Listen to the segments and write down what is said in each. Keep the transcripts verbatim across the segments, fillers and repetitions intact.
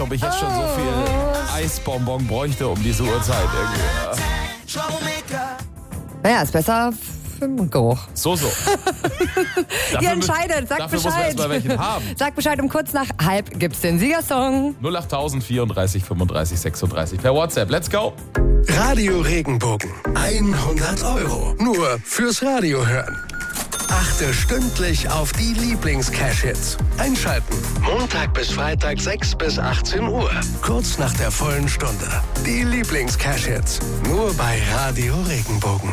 Ob ich jetzt schon so viel Eisbonbon bräuchte um diese Uhrzeit irgendwie. Naja, ist besser für den Geruch. So, so. Ihr entscheidet, sagt dafür Bescheid. Muss man erst mal welchen haben. Sagt Bescheid, um kurz nach halb gibt's den Siegersong. null acht tausend vierunddreißig fünfunddreißig sechsunddreißig per WhatsApp. Let's go. Radio Regenbogen. hundert Euro. Nur fürs Radio hören. Achte stündlich auf die Lieblings-Cash-Hits. Einschalten. Montag bis Freitag sechs bis achtzehn Uhr. Kurz nach der vollen Stunde. Die Lieblings-Cash-Hits. Nur bei Radio Regenbogen.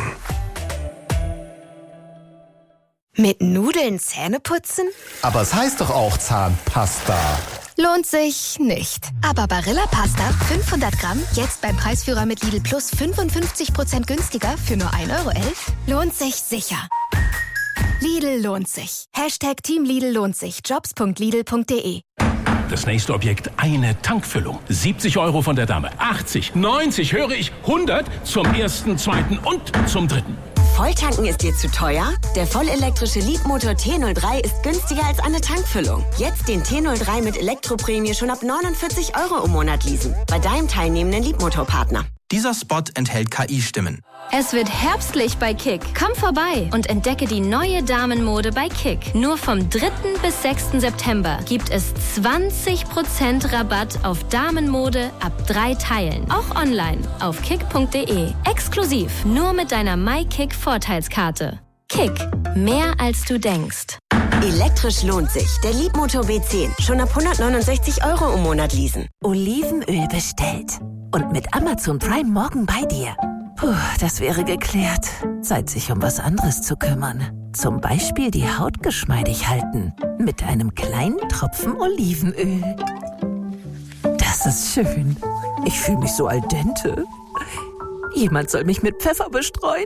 Mit Nudeln Zähne putzen? Aber es heißt doch auch Zahnpasta. Lohnt sich nicht. Aber Barilla Pasta fünfhundert Gramm, jetzt beim Preisführer mit Lidl Plus fünfundfünfzig Prozent günstiger für nur ein Euro elf, lohnt sich sicher. Lidl lohnt sich. Hashtag Team Lidl lohnt sich. jobs punkt lidl punkt de. Das nächste Objekt, eine Tankfüllung. siebzig Euro von der Dame. achtzig, neunzig, höre ich, hundert zum ersten, zweiten und zum dritten. Volltanken ist dir zu teuer? Der vollelektrische Leapmotor T null drei ist günstiger als eine Tankfüllung. Jetzt den T null drei mit Elektroprämie schon ab neunundvierzig Euro im Monat leasen. Bei deinem teilnehmenden Leapmotor-Partner. Dieser Spot enthält K I-Stimmen. Es wird herbstlich bei Kick. Komm vorbei und entdecke die neue Damenmode bei Kick. Nur vom dritten bis sechsten September gibt es zwanzig Prozent Rabatt auf Damenmode ab drei Teilen. Auch online auf kick punkt de. Exklusiv nur mit deiner MyKick-Vorteilskarte. Kick. Mehr als du denkst. Elektrisch lohnt sich. Der Leapmotor B zehn. Schon ab hundertneunundsechzig Euro im Monat leasen. Olivenöl bestellt. Und mit Amazon Prime morgen bei dir. Puh, das wäre geklärt. Zeit, sich um was anderes zu kümmern. Zum Beispiel die Haut geschmeidig halten. Mit einem kleinen Tropfen Olivenöl. Das ist schön. Ich fühle mich so al dente. Jemand soll mich mit Pfeffer bestreuen.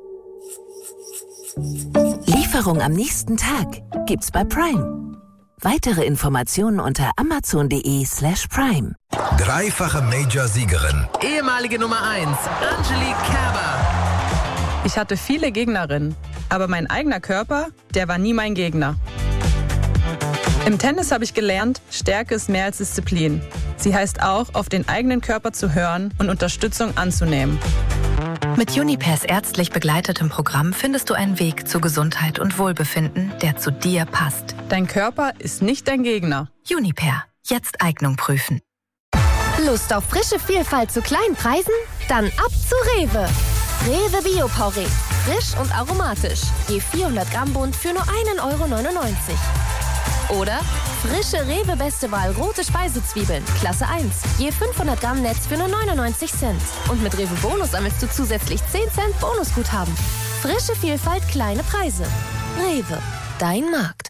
Lieferung am nächsten Tag gibt's bei Prime. Weitere Informationen unter amazon.de slash prime. Dreifache Major-Siegerin. Ehemalige Nummer eins, Angelique Kerber. Ich hatte viele Gegnerinnen, aber mein eigener Körper, der war nie mein Gegner. Im Tennis habe ich gelernt, Stärke ist mehr als Disziplin. Sie heißt auch, auf den eigenen Körper zu hören und Unterstützung anzunehmen. Mit Junipers ärztlich begleitetem Programm findest du einen Weg zu Gesundheit und Wohlbefinden, der zu dir passt. Dein Körper ist nicht dein Gegner. Juniper. Jetzt Eignung prüfen. Lust auf frische Vielfalt zu kleinen Preisen? Dann ab zu Rewe. Rewe Bio-Porree. Frisch und aromatisch. Je vierhundert Gramm Bund für nur einen Euro neunundneunzig. Oder frische Rewe Beste Wahl rote Speisezwiebeln, Klasse eins. Je fünfhundert Gramm Netz für nur neunundneunzig Cent. Und mit Rewe Bonus sammelst du zusätzlich zehn Cent Bonusguthaben. Frische Vielfalt, kleine Preise. Rewe, dein Markt.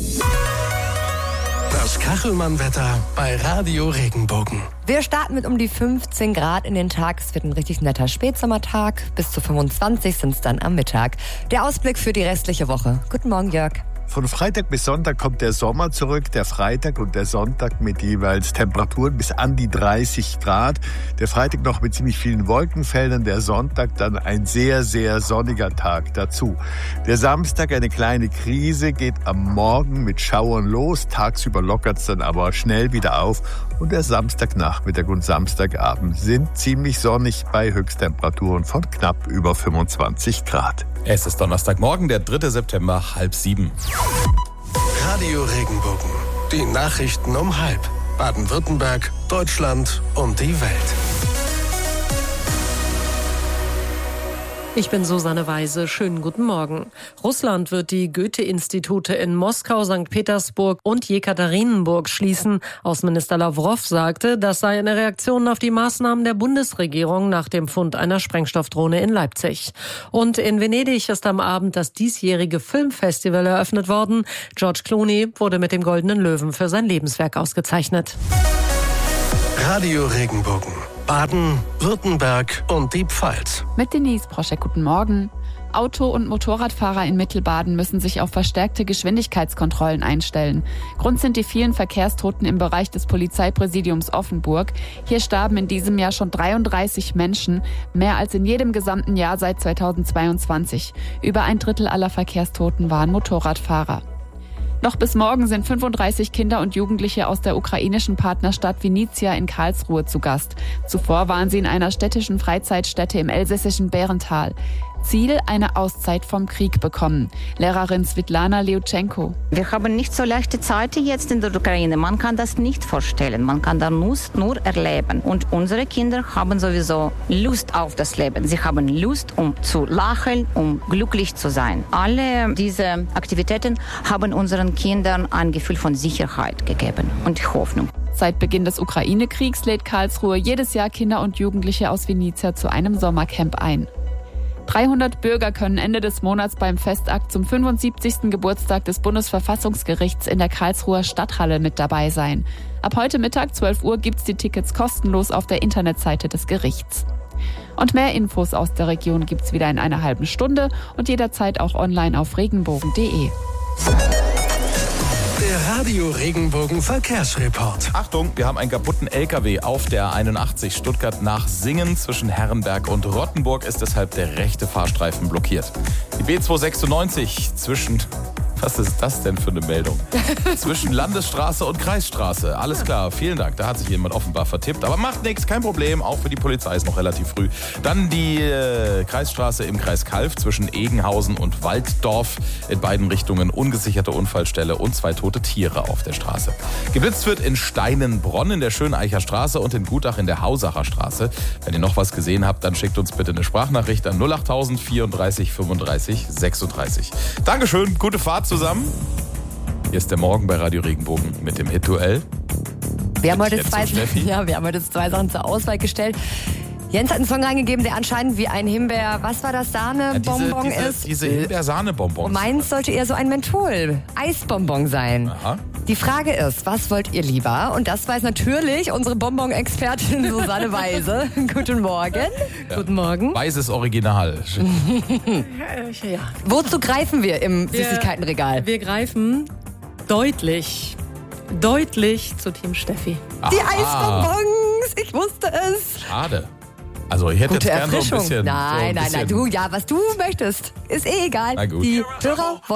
Das Kachelmann-Wetter bei Radio Regenbogen. Wir starten mit um die fünfzehn Grad in den Tag. Es wird ein richtig netter Spätsommertag. Bis zu fünfundzwanzig sind es dann am Mittag. Der Ausblick für die restliche Woche. Guten Morgen, Jörg. Von Freitag bis Sonntag kommt der Sommer zurück, der Freitag und der Sonntag mit jeweils Temperaturen bis an die dreißig Grad. Der Freitag noch mit ziemlich vielen Wolkenfeldern, der Sonntag dann ein sehr, sehr sonniger Tag dazu. Der Samstag eine kleine Krise, geht am Morgen mit Schauern los, tagsüber lockert es dann aber schnell wieder auf und der Samstagnachmittag und Samstagabend sind ziemlich sonnig bei Höchsttemperaturen von knapp über fünfundzwanzig Grad. Es ist Donnerstagmorgen, der dritte September, halb sieben. Radio Regenbogen. Die Nachrichten um halb. Baden-Württemberg, Deutschland und die Welt. Ich bin Susanne Weise. Schönen guten Morgen. Russland wird die Goethe-Institute in Moskau, Sankt Petersburg und Jekaterinburg schließen. Außenminister Lawrow sagte, das sei eine Reaktion auf die Maßnahmen der Bundesregierung nach dem Fund einer Sprengstoffdrohne in Leipzig. Und in Venedig ist am Abend das diesjährige Filmfestival eröffnet worden. George Clooney wurde mit dem Goldenen Löwen für sein Lebenswerk ausgezeichnet. Radio Regenbogen. Baden, Württemberg und die Pfalz. Mit Denise Proschek, guten Morgen. Auto- und Motorradfahrer in Mittelbaden müssen sich auf verstärkte Geschwindigkeitskontrollen einstellen. Grund sind die vielen Verkehrstoten im Bereich des Polizeipräsidiums Offenburg. Hier starben in diesem Jahr schon dreiunddreißig Menschen, mehr als in jedem gesamten Jahr seit zweitausendzweiundzwanzig. Über ein Drittel aller Verkehrstoten waren Motorradfahrer. Noch bis morgen sind fünfunddreißig Kinder und Jugendliche aus der ukrainischen Partnerstadt Vinnytsia in Karlsruhe zu Gast. Zuvor waren sie in einer städtischen Freizeitstätte im elsässischen Bärental. Ziel, eine Auszeit vom Krieg bekommen. Lehrerin Svetlana Leutschenko. Wir haben nicht so leichte Zeiten jetzt in der Ukraine. Man kann das nicht vorstellen. Man kann da nur, nur erleben. Und unsere Kinder haben sowieso Lust auf das Leben. Sie haben Lust, um zu lachen, um glücklich zu sein. Alle diese Aktivitäten haben unseren Kindern ein Gefühl von Sicherheit gegeben und Hoffnung. Seit Beginn des Ukraine-Kriegs lädt Karlsruhe jedes Jahr Kinder und Jugendliche aus Vinnytsia zu einem Sommercamp ein. dreihundert Bürger können Ende des Monats beim Festakt zum fünfundsiebzigsten Geburtstag des Bundesverfassungsgerichts in der Karlsruher Stadthalle mit dabei sein. Ab heute Mittag zwölf Uhr gibt's die Tickets kostenlos auf der Internetseite des Gerichts. Und mehr Infos aus der Region gibt's wieder in einer halben Stunde und jederzeit auch online auf regenbogen punkt de. Der Radio Regenbogen Verkehrsreport. Achtung, wir haben einen kaputten L K W auf der einundachtzig Stuttgart nach Singen. Zwischen Herrenberg und Rottenburg ist deshalb der rechte Fahrstreifen blockiert. Die B zweihundertsechsundneunzig zwischen... Was ist das denn für eine Meldung? Zwischen Landesstraße und Kreisstraße. Alles klar, vielen Dank. Da hat sich jemand offenbar vertippt. Aber macht nichts, kein Problem. Auch für die Polizei ist noch relativ früh. Dann die äh, Kreisstraße im Kreis Calw zwischen Egenhausen und Walddorf. In beiden Richtungen ungesicherte Unfallstelle und zwei tote Tiere auf der Straße. Geblitzt wird in Steinenbronn in der Schöneicher Straße und in Gutach in der Hausacher Straße. Wenn ihr noch was gesehen habt, dann schickt uns bitte eine Sprachnachricht an null achttausend vierunddreißig fünfunddreißig sechsunddreißig. Dankeschön, gute Fahrt zusammen. Hier ist der Morgen bei Radio Regenbogen mit dem Hit-Duell. Wir haben, heute zwei, ja, wir haben heute zwei Sachen zur Auswahl gestellt. Jens hat einen Song reingegeben, der anscheinend wie ein Himbeer, was war das, Sahne-Bonbon ja, diese, diese, ist. Diese Himbeer-Sahne-Bonbons. Und meins sollte eher so ein Menthol-Eisbonbon sein. Aha. Die Frage ist, was wollt ihr lieber? Und das weiß natürlich unsere Bonbon-Expertin Susanne Weise. Guten Morgen. Ja. Guten Morgen. Weißes Original. ja. Wozu greifen wir im wir, Süßigkeitenregal? Wir greifen deutlich, deutlich zu Team Steffi. Aha. Die Eisbonbons, ich wusste es. Schade. Also ich hätte Gute jetzt gerne so ein bisschen... Nein, so ein nein, bisschen nein, du, ja, was du möchtest, ist eh egal. Na gut. Die Hörer